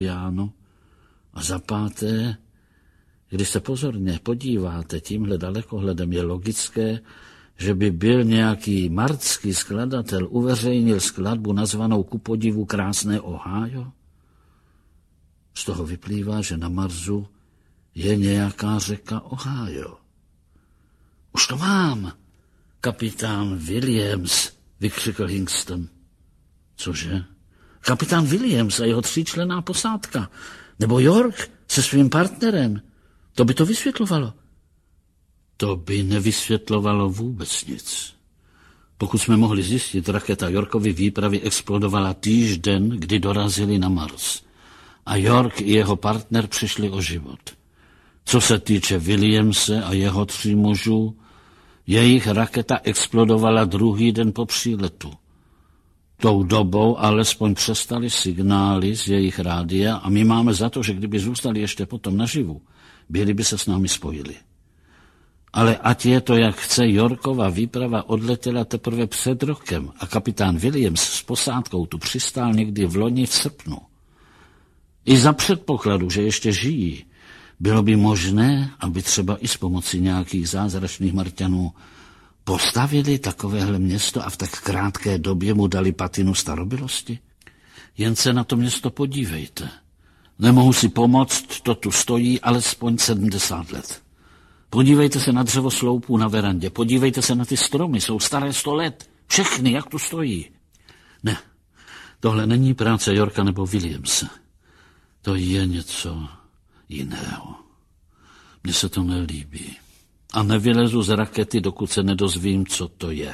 A za páté, když se pozorně podíváte tímhle dalekohledem, je logické, že by byl nějaký martský skladatel uveřejnil skladbu nazvanou ku podivu Krásné Ohio? Z toho vyplývá, že na Marsu je nějaká řeka Ohio. Už to mám, kapitán Williams, vykřikl Hingston. Cože? Kapitán Williams a jeho 3členná posádka. Nebo York se svým partnerem. To by to vysvětlovalo. To by nevysvětlovalo vůbec nic. Pokud jsme mohli zjistit, raketa Yorkovy výpravy explodovala týžden, kdy dorazili na Mars. A York i jeho partner přišli o život. Co se týče Williamse a jeho 3 mužů, jejich raketa explodovala druhý den po příletu. Tou dobou alespoň přestaly signály z jejich rádia a my máme za to, že kdyby zůstali ještě potom naživu, byli by se s námi spojili. Ale ať je to, jak chce, Yorkova výprava odletěla teprve před rokem a kapitán Williams s posádkou tu přistál někdy v loni v srpnu. I za předpokladu, že ještě žijí, bylo by možné, aby třeba i s pomocí nějakých zázračných Marťanů postavili takovéhle město a v tak krátké době mu dali patinu starobilosti? Jen se na to město podívejte. Nemohu si pomoct, to tu stojí alespoň 70 let. Podívejte se na dřevo sloupů na verandě, podívejte se na ty stromy, jsou staré 100 let. Všechny, jak tu stojí. Ne, tohle není práce Yorka nebo Williamse. To je něco jiného. Mně se to nelíbí. A nevylezu z rakety, dokud se nedozvím, co to je.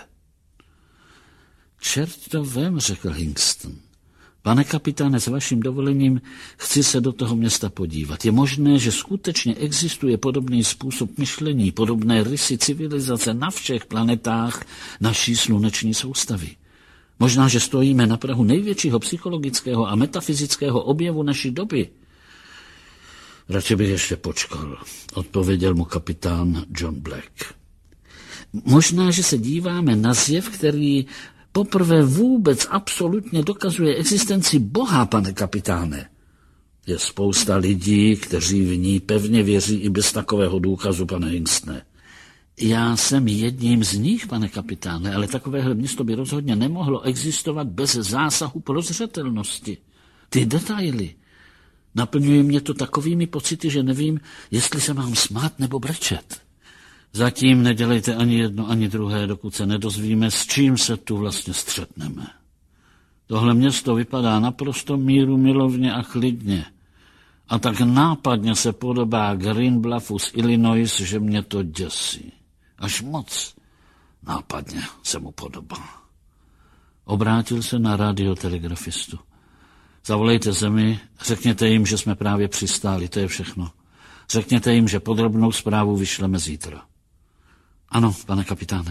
Čert to vem, řekl Hingston. Pane kapitáne, s vaším dovolením chci se do toho města podívat. Je možné, že skutečně existuje podobný způsob myšlení, podobné rysy civilizace na všech planetách naší sluneční soustavy. Možná, že stojíme na prahu největšího psychologického a metafyzického objevu naší doby. Radši bych ještě počkal, odpověděl mu kapitán John Black. Možná, že se díváme na zjev, který poprvé vůbec absolutně dokazuje existenci Boha, pane kapitáne. Je spousta lidí, kteří v ní pevně věří i bez takového důkazu, pane Hingstone. Já jsem jedním z nich, pane kapitáne, ale takovéhle město by rozhodně nemohlo existovat bez zásahu prozřetelnosti. Ty detaily naplňuje mě to takovými pocity, že nevím, jestli se mám smát nebo brečet. Zatím nedělejte ani jedno, ani druhé, dokud se nedozvíme, s čím se tu vlastně střetneme. Tohle město vypadá naprosto mírumilovně a klidně. A tak nápadně se podobá Green Bluffu z Illinois, že mě to děsí. Až moc nápadně se mu podobá. Obrátil se na radiotelegrafistu. Zavolejte zemi, řekněte jim, že jsme právě přistáli, to je všechno. Řekněte jim, že podrobnou zprávu vyšleme zítra. Ano, pane kapitáne.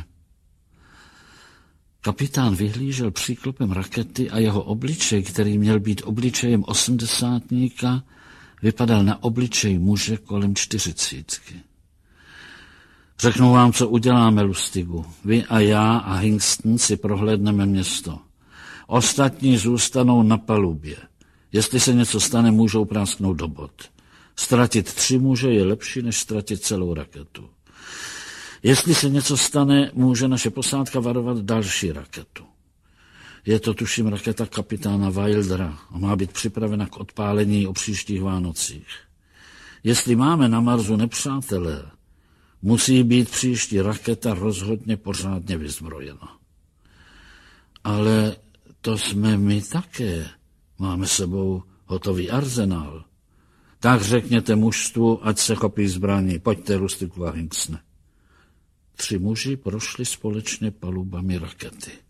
Kapitán vyhlížel příklopem rakety a jeho obličej, který měl být obličejem 80-tníka, vypadal na obličej muže kolem 40. Řeknu vám, co uděláme, Lustigu. Vy a já a Hingston si prohlédneme město. Ostatní zůstanou na palubě. Jestli se něco stane, můžou prásknout do bod. Ztratit 3 muže je lepší, než ztratit celou raketu. Jestli se něco stane, může naše posádka varovat další raketu. Je to, tuším, raketa kapitána Wildera a má být připravena k odpálení o příštích Vánocích. Jestli máme na Marsu nepřátelé, musí být příští raketa rozhodně pořádně vyzbrojena. Ale to jsme my také. Máme sebou hotový arzenál. Tak řekněte mužstvu, ať se chopí zbraní. Pojďte, Lustigu a Hingstone. 3 muži prošli společně palubami rakety.